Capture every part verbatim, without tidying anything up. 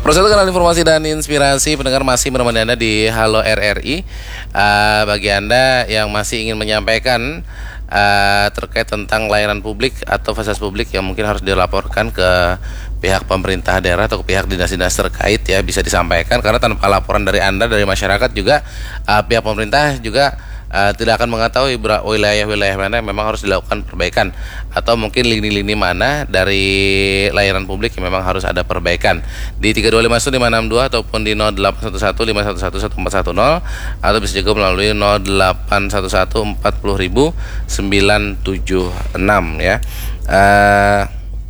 Proses kanal informasi dan inspirasi pendengar masih menemani Anda di Halo R R I. Uh, bagi Anda yang masih ingin menyampaikan uh, terkait tentang layanan publik atau fasilitas publik yang mungkin harus dilaporkan ke pihak pemerintah daerah atau ke pihak dinas-dinas terkait, ya bisa disampaikan, karena tanpa laporan dari Anda, dari masyarakat juga, uh, pihak pemerintah juga Uh, tidak akan mengetahui wilayah-wilayah mana yang memang harus dilakukan perbaikan, atau mungkin lini-lini mana dari layanan publik yang memang harus ada perbaikan. Di tiga dua lima satu lima enam dua ataupun di nol delapan satu satu lima satu satu satu empat satu nol, atau bisa juga melalui nol delapan satu satu empat nol nol sembilan tujuh enam, ya. Uh,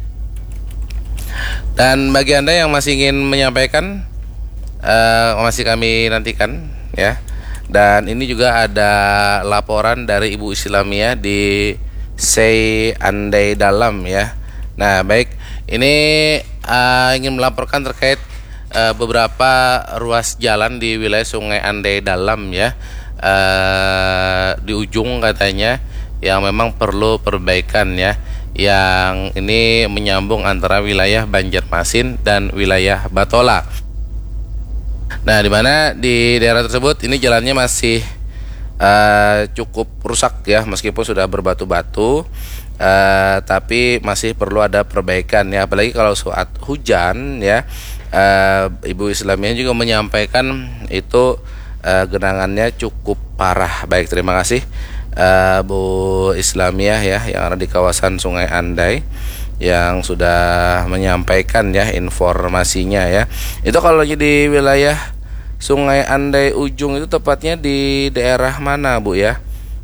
dan bagi Anda yang masih ingin menyampaikan, uh, masih kami nantikan, ya. Dan ini juga ada laporan dari Ibu Islamiyah di Sei Andai Dalam, ya. Nah, baik, ini uh, ingin melaporkan terkait uh, beberapa ruas jalan di wilayah Sungai Andai Dalam, ya. Uh, di ujung katanya yang memang perlu perbaikan, ya. Yang ini menyambung antara wilayah Banjarmasin dan wilayah Batola. Nah, di mana di daerah tersebut ini jalannya masih uh, cukup rusak, ya, meskipun sudah berbatu-batu, uh, tapi masih perlu ada perbaikan, ya. Apalagi kalau saat hujan, ya. Uh, Ibu Islamiyah juga menyampaikan itu uh, genangannya cukup parah. Baik, terima kasih uh, Bu Islamiyah, ya, yang ada di kawasan Sungai Andai, yang sudah menyampaikan, ya, informasinya, ya. Itu kalau di wilayah Sungai Andai ujung itu tepatnya di daerah mana, Bu, ya?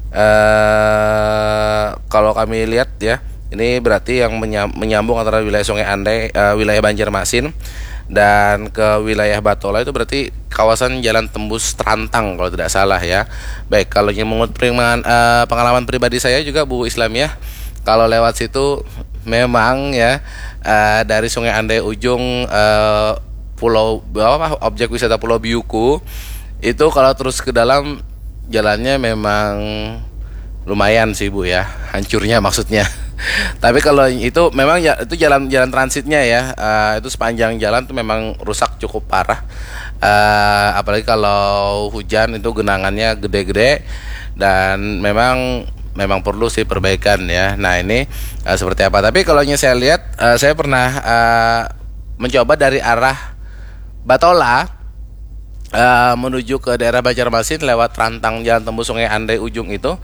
Uh, kalau kami lihat, ya, ini berarti yang menyambung antara wilayah Sungai Andai, uh, wilayah Banjarmasin dan ke wilayah Batola itu berarti kawasan Jalan Tembus Trantang kalau tidak salah, ya. Baik, kalau yang menurut uh, pengalaman pribadi saya juga, Bu Islamiyah, kalau lewat situ memang, ya, uh, dari Sungai Andai ujung, uh, pulau apa objek wisata Pulau Biuku itu kalau terus ke dalam jalannya memang lumayan sih, Bu, ya, hancurnya maksudnya. Tapi kalau itu memang ya, itu jalan jalan transitnya, ya, uh, itu sepanjang jalan tuh memang rusak cukup parah. Uh, apalagi kalau hujan itu genangannya gede-gede dan memang memang perlu sih perbaikan, ya. Nah, ini uh, seperti apa? Tapi kalau saya lihat, uh, saya pernah uh, mencoba dari arah Batola uh, menuju ke daerah Banjarmasin lewat Trantang Jalan Tembus Sungai Andai ujung itu,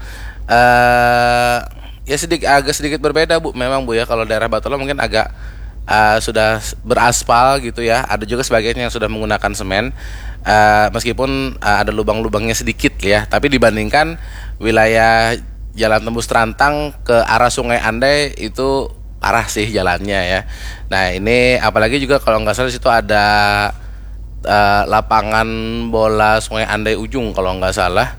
uh, ya sedikit agak sedikit berbeda, Bu. Memang, Bu, ya, kalau daerah Batola mungkin agak uh, sudah beraspal gitu, ya. Ada juga sebagian yang sudah menggunakan semen, uh, meskipun uh, ada lubang-lubangnya sedikit, ya. Tapi dibandingkan wilayah Jalan Tembus Trantang ke arah Sungai Andai itu parah sih jalannya, ya. Nah, ini apalagi juga kalau nggak salah situ ada uh, lapangan bola Sungai Andai ujung kalau nggak salah.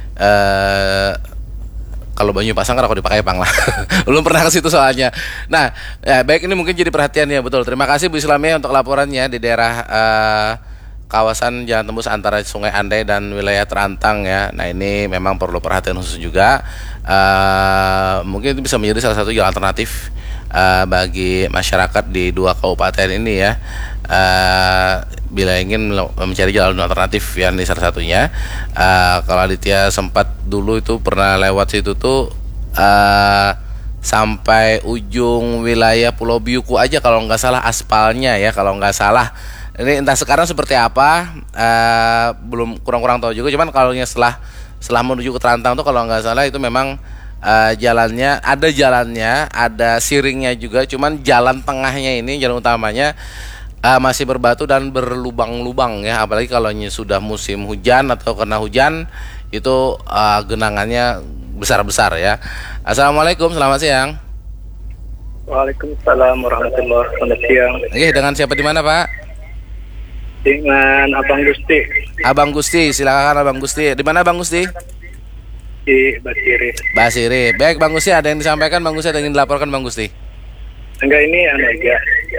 Uh, kalau Banyu Pasang kan aku dipakai pang lah. Belum pernah ke situ soalnya. Nah, ya, baik, ini mungkin jadi perhatian, ya, betul. Terima kasih Bu Islamiyah untuk laporannya di daerah uh, kawasan Jalan Tembus antara Sungai Andai dan wilayah Trantang, ya. Nah, ini memang perlu perhatian khusus juga. Uh, mungkin itu bisa menjadi salah satu jalan alternatif uh, bagi masyarakat di dua kabupaten ini, ya. Uh, bila ingin mencari jalan alternatif, ya, ini salah satunya. Uh, kalau Aditya sempat dulu itu pernah lewat situ tuh uh, sampai ujung wilayah Pulau Biuku aja kalau nggak salah aspalnya, ya, kalau nggak salah. Ini entah sekarang seperti apa, uh, belum kurang-kurang tahu juga. Cuman kalau setelah setelah menuju ke Trantang tuh kalau nggak salah itu memang uh, jalannya ada jalannya, ada siringnya juga. Cuman jalan tengahnya ini, jalan utamanya, uh, masih berbatu dan berlubang-lubang, ya. Apalagi kalau sudah musim hujan atau kena hujan itu uh, genangannya besar-besar, ya. Assalamualaikum, selamat siang. Waalaikumsalam warahmatullahi wabarakatuh. Selamat siang. Iya, dengan siapa di mana, Pak? Dengan Abang Gusti. Abang Gusti, silakan Abang Gusti. Di mana Bang Gusti? Di Basiri. Basiri. Baik, Bang Gusti, ada yang disampaikan Bang Gusti, ada yang dilaporkan Bang Gusti? Enggak, ini anu aja.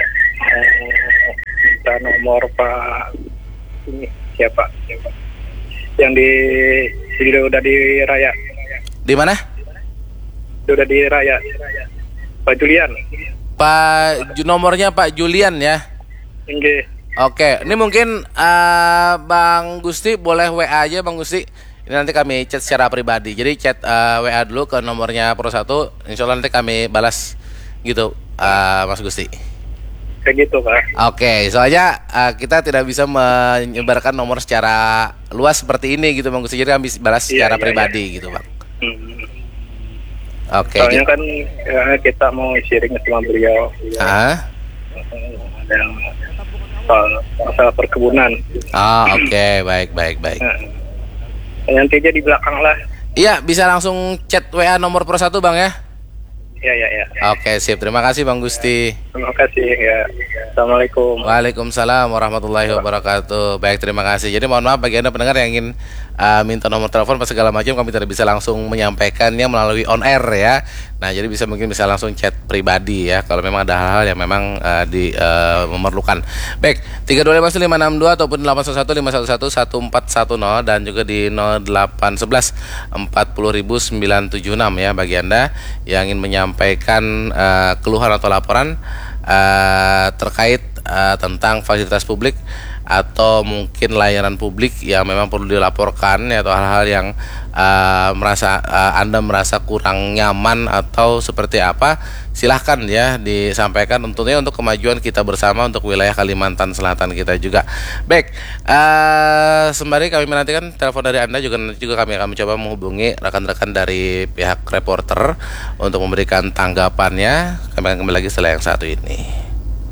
Eh, minta nomor Pak ini siapa? Siapa? Yang di sudah di Raya. Di mana? Sudah di Raya. Pak Julian. Pak nomornya Pak Julian, ya. Nggih. Oke, ini mungkin eh, Bang Gusti boleh W A aja Bang Gusti. Ini nanti kami chat secara pribadi. Jadi chat eh, W A dulu ke nomornya Pro satu. Insya Allah nanti kami balas gitu, eh, Mas Gusti. Kayak gitu Pak. Oke, soalnya eh, kita tidak bisa menyebarkan nomor secara luas seperti ini gitu Bang Gusti. Jadi kami balas Iya, secara iya, pribadi gitu Bang. Hmm. Oke. Soalnya gitu. kan ya, kita mau sharing sama beliau. Ah, Ada yang soal masalah perkebunan. ah, oke, baik, baik, baik. Nah, nanti aja di belakang lah. Iya, bisa langsung chat W A nomor Pro satu Bang ya. Ya ya ya. Oke, sip. Terima kasih Bang Gusti. Terima kasih ya. Assalamualaikum. Waalaikumsalam warahmatullahi wabarakatuh. Baik, terima kasih. Jadi mohon maaf bagi Anda pendengar yang ingin uh, minta nomor telepon apa segala macam, kami tidak bisa langsung menyampaikannya melalui on air ya. Nah, jadi bisa mungkin bisa langsung chat pribadi ya kalau memang ada hal-hal yang memang uh, di uh, memerlukan. Baik, tiga dua lima lima enam dua ataupun delapan satu satu lima satu satu satu empat satu nol dan juga di nol delapan satu satu empat nol nol sembilan tujuh enam ya bagi Anda yang ingin menyampaikan uh, keluhan atau laporan Uh, terkait uh, tentang fasilitas publik atau mungkin layanan publik yang memang perlu dilaporkan ya, atau hal-hal yang uh, merasa uh, Anda merasa kurang nyaman atau seperti apa, silahkan ya disampaikan tentunya untuk kemajuan kita bersama untuk wilayah Kalimantan Selatan kita juga. Baik, uh, sembari kami menantikan telepon dari Anda juga, nanti juga kami akan mencoba menghubungi rekan-rekan dari pihak reporter untuk memberikan tanggapannya. Kami akan kembali lagi setelah yang satu ini.